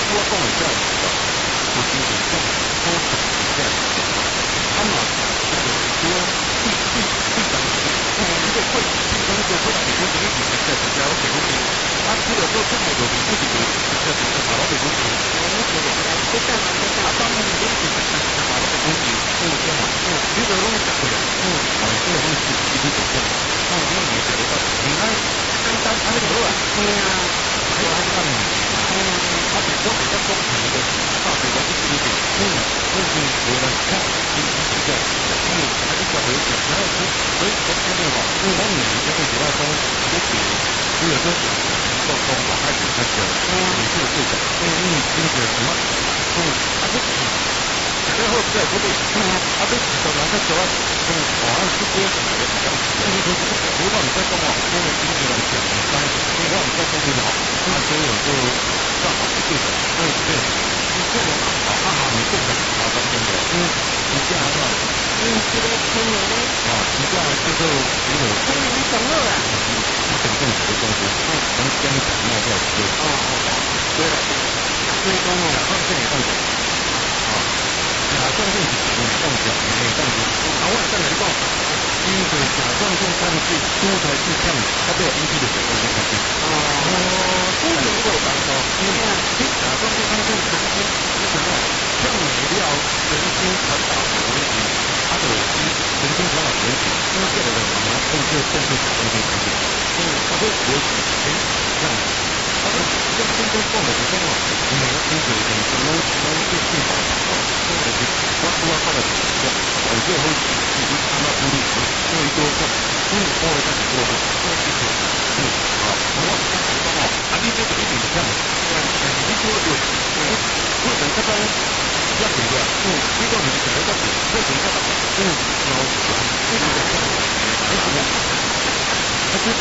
我讲的这样子的，我今天讲多少这样子的，他嘛，这个多第三个，这个会，其中一个会提供这个比赛比较有提供的，啊，这个做这么多的，这个比赛把老提供的，我觉得这干嘛？啊，当然你这个比赛把老提供的，这样，这个东西讲不了，这个东西一直讲不了，因为你觉得你看，刚那个多啊，对呀，还有那个。他比较公平的，他比较一点点，问题我们看比较，还是较为简单，所以昨天的话，当你这个比较中，也许除了说做工我开始那个你是队长，那个什么，他是最后在不对，他是走廊在走啊，好像是多什么的比较，如果你在中网，因为今天来讲，如果你在中间好，所以我就。正好是对的，对，你做得好，你做得好的真的，你这样的话，这个朋友呢，你这样就是如果朋友你懂了啦，你讲正确的东西，能跟你讲那个对，对了，所以讲哦，假装这里动作，假装这里动作，你动作，我再来讲。第一个甲状腺上去出台是这样，它都有引起的甲状腺上去。这个如果有帮助，甲状腺上去神经是什么？像美料神经传导的问题，它的神经传导问题，因为这个人嘛，控制甲状腺上去，它会活起这样子。它是跟动的时候，你每个清水很多就性保护，我看到我就会自己看到独立做一多个，多了再多个，好，你这个一点像，你多就，为什么这边要怎么样？这个你怎么个为什么要然后这个他这个，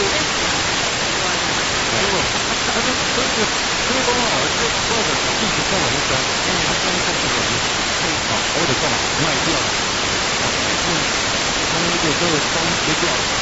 所以讲啊，这个一直讲了一个，他刚刚讲的，我就讲卖掉。他那个这个光切掉。